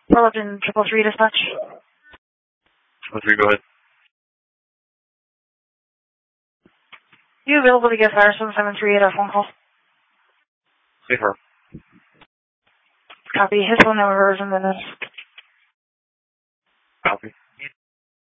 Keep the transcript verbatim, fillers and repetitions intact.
Fullerton, triple three dispatch. Triple three, go ahead. You available to get fire seven seven three eight our phone call? Safer. Copy. His phone number is in the news. Copy.